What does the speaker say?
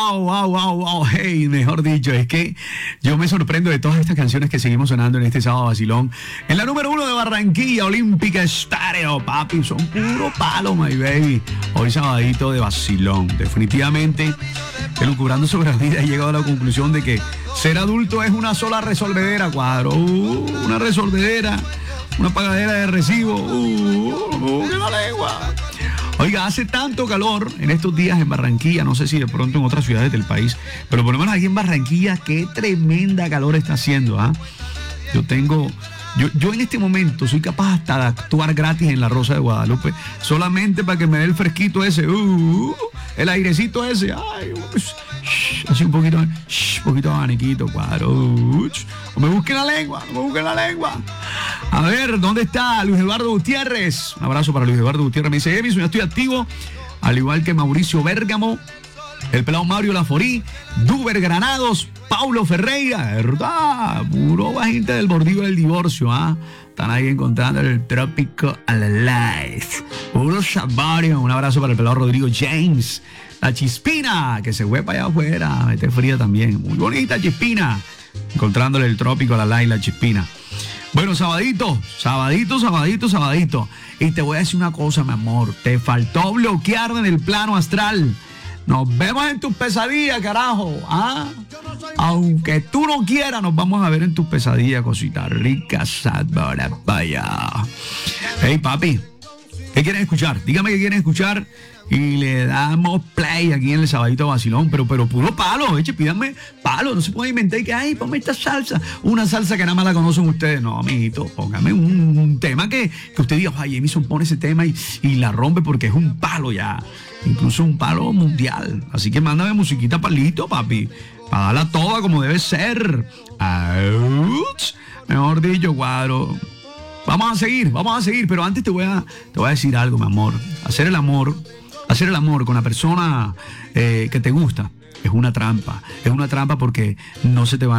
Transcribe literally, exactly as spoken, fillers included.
wow, wow, wow, wow. Hey, mejor dicho, es que yo me sorprendo de todas estas canciones que seguimos sonando en este sábado vacilón. En la número uno de Barranquilla, Olímpica Estéreo, papi, son puro palo, my baby. Hoy sabadito de vacilón. Definitivamente, elucubrando sobre la vida, he llegado a la conclusión de que ser adulto es una sola resolvedera, cuadro. Uh, una resolvedera, una pagadera de recibo. Uh, uh, ¡qué la lengua! Oiga, hace tanto calor en estos días en Barranquilla, no sé si de pronto en otras ciudades del país, pero por lo menos aquí en Barranquilla, qué tremenda calor está haciendo, ¿ah? ¿eh? Yo tengo, yo, yo en este momento soy capaz hasta de actuar gratis en la Rosa de Guadalupe, solamente para que me dé el fresquito ese, uh, el airecito ese, ay, shh, así un poquito, shh, un poquito de abaniquito, cuadro, uh, o me busquen la lengua, no me busquen la lengua. A ver, ¿dónde está Luis Eduardo Gutiérrez? Un abrazo para Luis Eduardo Gutiérrez. Me dice, Emerson, yo estoy activo, al igual que Mauricio Bérgamo, el pelado Mario Laforí, Duber Granados, Paulo Ferreira, ¿verdad? Puro bajinte del bordillo del divorcio, ¿ah? ¿eh? Están ahí encontrando el trópico alive. Puro sabario. Un abrazo para el pelado Rodrigo James. La Chispina, que se fue para allá afuera, mete fría también. Muy bonita Chispina. Encontrándole el trópico a la live, la Chispina. Bueno, sabadito, sabadito, sabadito, sabadito. Y te voy a decir una cosa, mi amor. Te faltó bloquear en el plano astral. Nos vemos en tus pesadillas, carajo. ¿Ah? Aunque tú no quieras, nos vamos a ver en tus pesadillas, cositas ricas, sabora, vaya. Hey, papi, ¿qué quieren escuchar? Dígame qué quieren escuchar. Y le damos play aquí en el sabadito vacilón, pero, pero puro palo, eche, pídanme palo, no se puede inventar que, ay, ponme esta salsa, una salsa que nada más la conocen ustedes. No, amiguito, póngame un, un tema que, que usted diga, ay, Emerson pone ese tema y, y la rompe porque es un palo ya, incluso un palo mundial. Así que mándame musiquita palito, papi, para darla toda como debe ser. Ouch. Mejor dicho, cuadro. Vamos a seguir, vamos a seguir, pero antes te voy a, te voy a decir algo, mi amor. Hacer el amor, hacer el amor con la persona eh, que te gusta es una trampa. Es una trampa porque no se te va